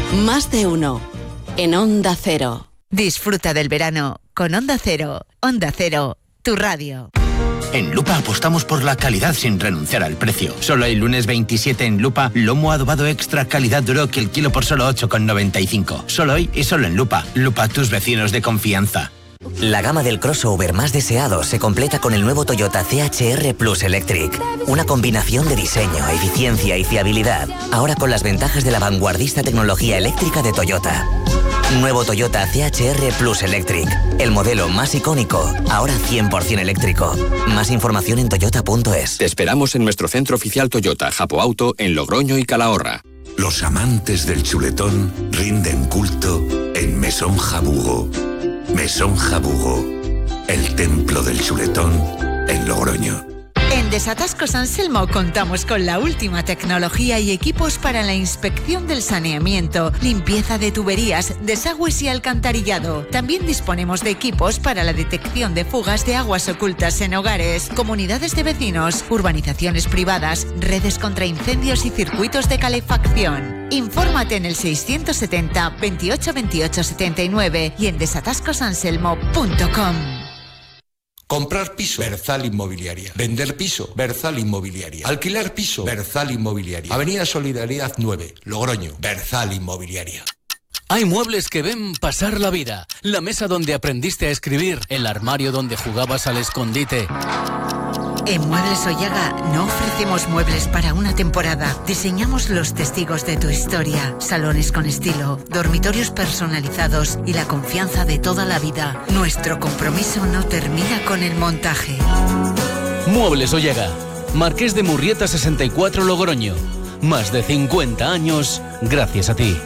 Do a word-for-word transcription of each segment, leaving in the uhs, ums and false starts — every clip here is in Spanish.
Más de uno. En Onda Cero. Disfruta del verano con Onda Cero. Onda Cero, tu radio. En Lupa apostamos por la calidad sin renunciar al precio. Solo el lunes veintisiete en Lupa, lomo adobado extra calidad Duroc el kilo por solo ocho con noventa y cinco. Solo hoy y solo en Lupa. Lupa, tus vecinos de confianza. La gama del crossover más deseado se completa con el nuevo Toyota C H R Plus Electric. Una combinación de diseño, eficiencia y fiabilidad. Ahora con las ventajas de la vanguardista tecnología eléctrica de Toyota. Nuevo Toyota C H R Plus Electric. El modelo más icónico, ahora cien por ciento eléctrico. Más información en toyota punto es. Te esperamos en nuestro centro oficial Toyota, Japo Auto, en Logroño y Calahorra. Los amantes del chuletón rinden culto en Mesón Jabugo. Mesón Jabugo, el templo del chuletón en Logroño. En Desatascos Anselmo contamos con la última tecnología y equipos para la inspección del saneamiento, limpieza de tuberías, desagües y alcantarillado. También disponemos de equipos para la detección de fugas de aguas ocultas en hogares, comunidades de vecinos, urbanizaciones privadas, redes contra incendios y circuitos de calefacción. Infórmate en el seiscientos setenta, veintiocho, veintiocho, setenta y nueve y en desatascos anselmo punto com. Comprar piso, Berzal Inmobiliaria. Vender piso, Berzal Inmobiliaria. Alquilar piso, Berzal Inmobiliaria. Avenida Solidaridad nueve, Logroño, Berzal Inmobiliaria. Hay muebles que ven pasar la vida. La mesa donde aprendiste a escribir, el armario donde jugabas al escondite. En Muebles Ollaga no ofrecemos muebles para una temporada. Diseñamos los testigos de tu historia. Salones con estilo, dormitorios personalizados y la confianza de toda la vida. Nuestro compromiso no termina con el montaje. Muebles Ollaga. Marqués de Murrieta sesenta y cuatro Logroño. Más de cincuenta años gracias a ti.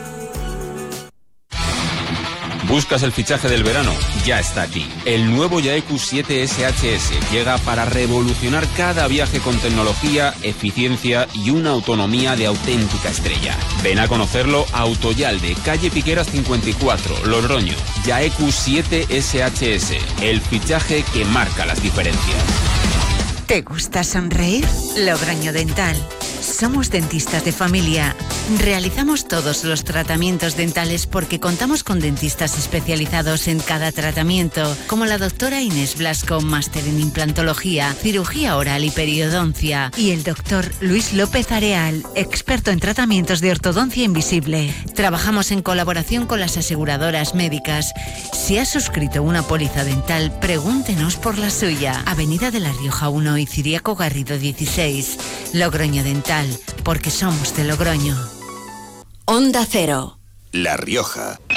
¿Buscas el fichaje del verano? Ya está aquí. El nuevo Yaeku siete S H S llega para revolucionar cada viaje con tecnología, eficiencia y una autonomía de auténtica estrella. Ven a conocerlo a Autoyalde, calle Piqueras cincuenta y cuatro, Logroño. Yaeku siete S H S, el fichaje que marca las diferencias. ¿Te gusta sonreír? Logroño Dental. Somos dentistas de familia. Realizamos todos los tratamientos dentales porque contamos con dentistas especializados en cada tratamiento, como la doctora Inés Blasco, máster en implantología, cirugía oral y periodoncia, y el doctor Luis López Areal, experto en tratamientos de ortodoncia invisible. Trabajamos en colaboración con las aseguradoras médicas. Si has suscrito una póliza dental, pregúntenos por la suya. Avenida de La Rioja uno y Ciriaco Garrido dieciséis. Logroño Dental, porque somos de Logroño. Onda Cero. La Rioja.